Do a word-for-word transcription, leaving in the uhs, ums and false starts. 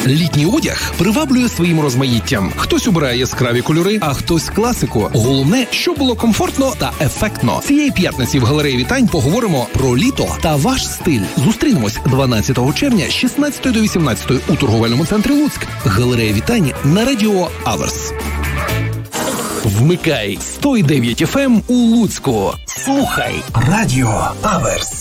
Літній одяг приваблює своїм розмаїттям. Хтось обирає яскраві кольори, а хтось класику. Головне, щоб було комфортно та ефектно. Цієї п'ятниці в галереї вітань поговоримо про літо та ваш стиль. Зустрінемось дванадцятого червня з шістнадцятої до вісімнадцятої у торговельному центрі Луцьк. Галерея вітань на радіо Аверс. Вмикай сто дев'ять еф ем у Луцьку. Слухай радіо Аверс.